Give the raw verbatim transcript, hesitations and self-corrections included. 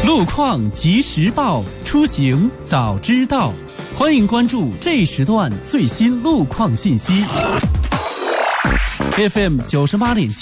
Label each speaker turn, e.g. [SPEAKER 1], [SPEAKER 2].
[SPEAKER 1] 路况及时报，出行早知道。欢迎关注这时段最新路况信息。F M 九十八点七。